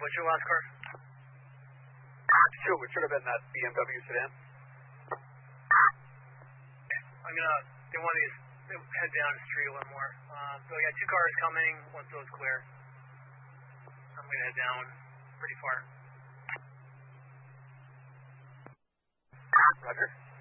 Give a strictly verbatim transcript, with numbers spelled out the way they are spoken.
what's your last car? Sure, it should have been that B M W sedan. I'm gonna, they want these, they head down the street a little more. Um, so I got two cars coming, once those clear. I'm gonna head down pretty far. Roger.